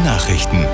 Nachrichten.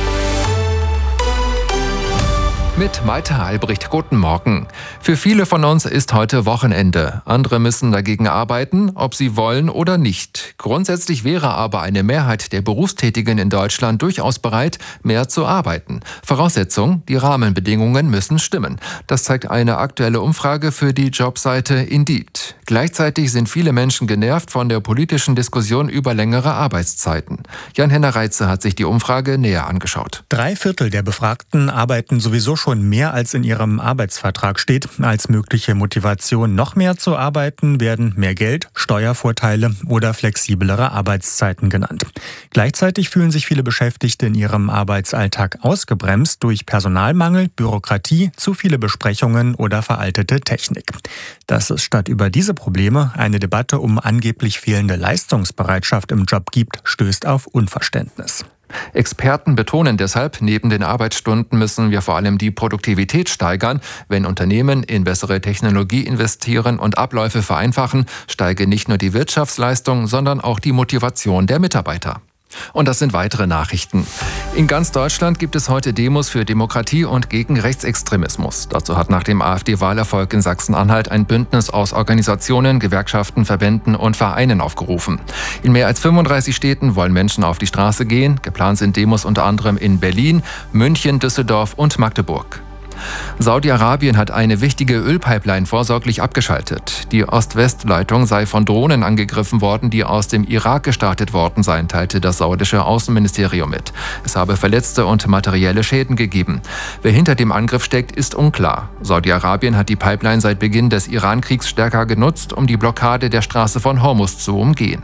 Mit Maite Albrecht, guten Morgen. Für viele von uns ist heute Wochenende. Andere müssen dagegen arbeiten, ob sie wollen oder nicht. Grundsätzlich wäre aber eine Mehrheit der Berufstätigen in Deutschland durchaus bereit, mehr zu arbeiten. Voraussetzung, die Rahmenbedingungen müssen stimmen. Das zeigt eine aktuelle Umfrage für die Jobseite Indeed. Gleichzeitig sind viele Menschen genervt von der politischen Diskussion über längere Arbeitszeiten. Jan-Henner Reitze hat sich die Umfrage näher angeschaut. 3/4 der Befragten arbeiten sowieso schon mehr als in ihrem Arbeitsvertrag steht. Als mögliche Motivation, noch mehr zu arbeiten, werden mehr Geld, Steuervorteile oder flexiblere Arbeitszeiten genannt. Gleichzeitig fühlen sich viele Beschäftigte in ihrem Arbeitsalltag ausgebremst durch Personalmangel, Bürokratie, zu viele Besprechungen oder veraltete Technik. Dass es statt über diese Probleme eine Debatte um angeblich fehlende Leistungsbereitschaft im Job gibt, stößt auf Unverständnis. Experten betonen deshalb, neben den Arbeitsstunden müssen wir vor allem die Produktivität steigern. Wenn Unternehmen in bessere Technologie investieren und Abläufe vereinfachen, steige nicht nur die Wirtschaftsleistung, sondern auch die Motivation der Mitarbeiter. Und das sind weitere Nachrichten. In ganz Deutschland gibt es heute Demos für Demokratie und gegen Rechtsextremismus. Dazu hat nach dem AfD-Wahlerfolg in Sachsen-Anhalt ein Bündnis aus Organisationen, Gewerkschaften, Verbänden und Vereinen aufgerufen. In mehr als 35 Städten wollen Menschen auf die Straße gehen. Geplant sind Demos unter anderem in Berlin, München, Düsseldorf und Magdeburg. Saudi-Arabien hat eine wichtige Ölpipeline vorsorglich abgeschaltet. Die Ost-West-Leitung sei von Drohnen angegriffen worden, die aus dem Irak gestartet worden seien, teilte das saudische Außenministerium mit. Es habe Verletzte und materielle Schäden gegeben. Wer hinter dem Angriff steckt, ist unklar. Saudi-Arabien hat die Pipeline seit Beginn des Iran-Kriegs stärker genutzt, um die Blockade der Straße von Hormuz zu umgehen.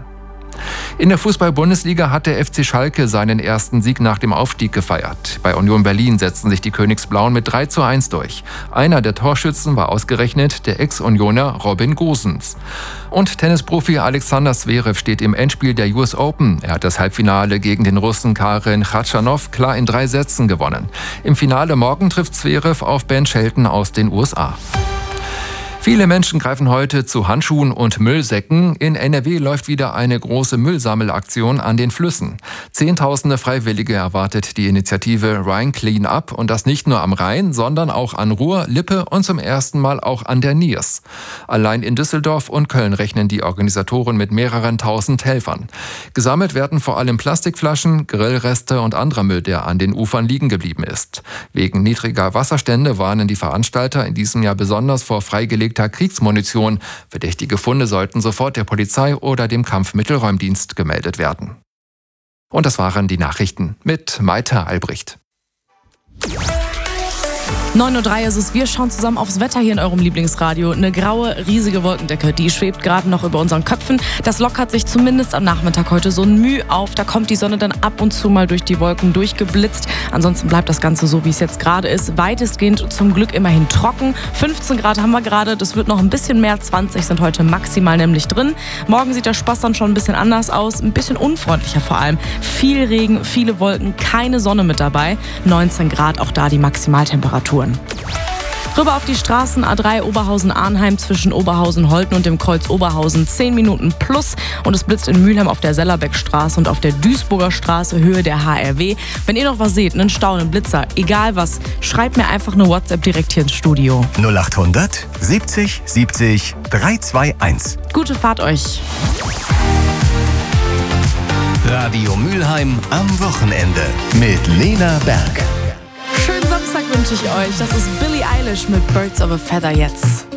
In der Fußball-Bundesliga hat der FC Schalke seinen ersten Sieg nach dem Aufstieg gefeiert. Bei Union Berlin setzten sich die Königsblauen mit 3:1 durch. Einer der Torschützen war ausgerechnet der Ex-Unioner Robin Gosens. Und Tennisprofi Alexander Zverev steht im Endspiel der US Open. Er hat das Halbfinale gegen den Russen Karen Khachanov klar in 3 Sätzen gewonnen. Im Finale morgen trifft Zverev auf Ben Shelton aus den USA. Viele Menschen greifen heute zu Handschuhen und Müllsäcken. In NRW läuft wieder eine große Müllsammelaktion an den Flüssen. Zehntausende Freiwillige erwartet die Initiative Rhine Clean Up und das nicht nur am Rhein, sondern auch an Ruhr, Lippe und zum ersten Mal auch an der Niers. Allein in Düsseldorf und Köln rechnen die Organisatoren mit mehreren tausend Helfern. Gesammelt werden vor allem Plastikflaschen, Grillreste und anderer Müll, der an den Ufern liegen geblieben ist. Wegen niedriger Wasserstände warnen die Veranstalter in diesem Jahr besonders vor freigelegten Kriegsmunition. Verdächtige Funde sollten sofort der Polizei oder dem Kampfmittelräumdienst gemeldet werden. Und das waren die Nachrichten mit Maite Albrecht. 9:03 Uhr ist es. Wir schauen zusammen aufs Wetter hier in eurem Lieblingsradio. Eine graue, riesige Wolkendecke, die schwebt gerade noch über unseren Köpfen. Das lockert sich zumindest am Nachmittag heute so ein Mühe auf. Da kommt die Sonne dann ab und zu mal durch die Wolken durchgeblitzt. Ansonsten bleibt das Ganze so, wie es jetzt gerade ist. Weitestgehend zum Glück immerhin trocken. 15 Grad haben wir gerade. Das wird noch ein bisschen mehr. 20 sind heute maximal nämlich drin. Morgen sieht der Spaß dann schon ein bisschen anders aus. Ein bisschen unfreundlicher vor allem. Viel Regen, viele Wolken, keine Sonne mit dabei. 19 Grad, auch da die Maximaltemperaturen. Rüber auf die Straßen A3 Oberhausen-Arnheim zwischen Oberhausen-Holten und dem Kreuz Oberhausen 10 Minuten plus. Und es blitzt in Mülheim auf der Sellerbeckstraße und auf der Duisburger Straße Höhe der HRW. Wenn ihr noch was seht, einen Stau, einen Blitzer, egal was, schreibt mir einfach eine WhatsApp direkt hier ins Studio. 0800 70 70 321. Gute Fahrt euch. Radio Mülheim am Wochenende mit Lena Berg. Schönen Samstag wünsche ich euch. Das ist Billie Eilish mit Birds of a Feather jetzt.